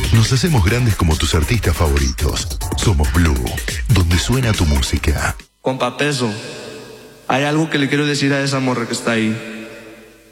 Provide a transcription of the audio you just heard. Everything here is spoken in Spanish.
Nos hacemos grandes como tus artistas favoritos. Somos Blue, donde suena tu música. Compa Peso, hay algo que le quiero decir a esa morra que está ahí.